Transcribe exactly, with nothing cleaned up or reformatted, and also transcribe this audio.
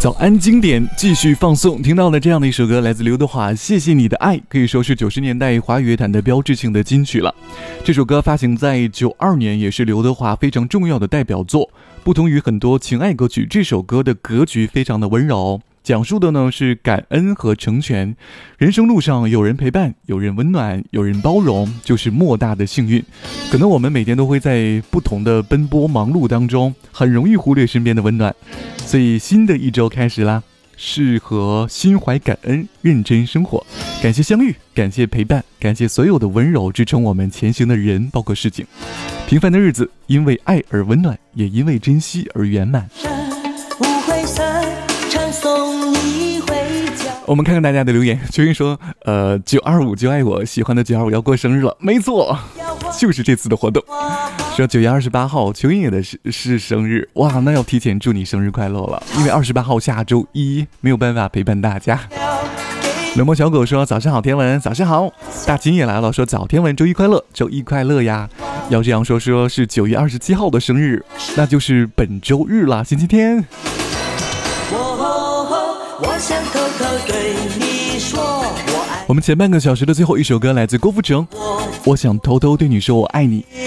早安经典继续放送，听到了这样的一首歌，来自刘德华《谢谢你的爱》，可以说是九十年代华语乐坛的标志性的金曲了。这首歌发行在九二年，也是刘德华非常重要的代表作。不同于很多情爱歌曲，这首歌的格局非常的温柔，讲述的呢是感恩和成全。人生路上有人陪伴，有人温暖，有人包容，就是莫大的幸运。可能我们每天都会在不同的奔波忙碌当中，很容易忽略身边的温暖。所以新的一周开始啦，适合心怀感恩，认真生活。感谢相遇，感谢陪伴，感谢所有的温柔支撑我们前行的人，包括事情。平凡的日子，因为爱而温暖，也因为珍惜而圆满。我们看看大家的留言。秋云说呃，九二五就爱我，喜欢的九二五要过生日了。没错，就是这次的活动。说九月二十八号秋云也的是是生日，哇，那要提前祝你生日快乐了，因为二十八号下周一没有办法陪伴大家。冷漠小狗说早上好天文，早上好。大金也来了，说早天文，周一快乐，周一快乐呀。姚志阳说说是九月二十七号的生日，那就是本周日啦，星期天。我想偷偷对你说我爱。我们前半个小时的最后一首歌来自郭富城，我想偷偷对你说我爱你。